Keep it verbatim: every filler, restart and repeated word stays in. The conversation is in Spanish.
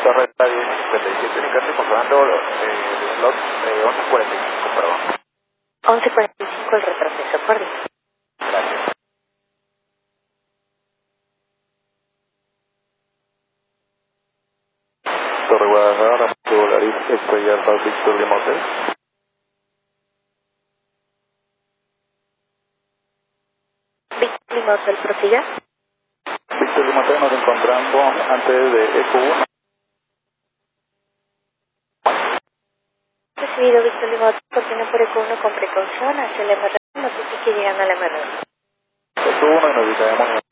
Torre Radio cincuenta y siete, Nicarte, controlando eh, slot eh, once cuarenta y cinco, perdón. once cuarenta y cinco el retroceso, por diez. Gracias. Torre Guadalajara, Volaris, estoy Alfa Víctor Lima Hotel. Víctor Lima Hotel, prosiga. Víctor Lima Hotel, nos encontramos antes de Eco uno. Recibido Víctor Lima Hotel, continúa por Eco uno con precaución hacia el M R, noticia que llegan al M R. Eco uno y nos ubicaremos